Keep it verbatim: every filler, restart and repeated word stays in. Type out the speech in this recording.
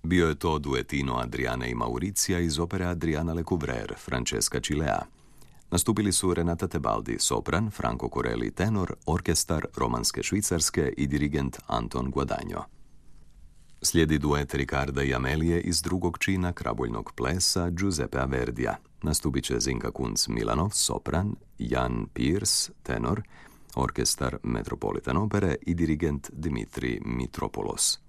Bio je to duetino Adriane i Mauricija iz opere Adriana Lecouvreur, Francesca Cilea. Nastupili su Renata Tebaldi, sopran, Franco Corelli, tenor, orkestar Romanske Švicarske i dirigent Anton Guadagno. Slijedi duet Ricarda i Amelije iz drugog čina kraboljnog plesa Giuseppea Verdija. Nastupit će Zinka Kunc Milanov, sopran, Jan Pirs, tenor, orkestar Metropolitan opere i dirigent Dimitri Mitropoulos.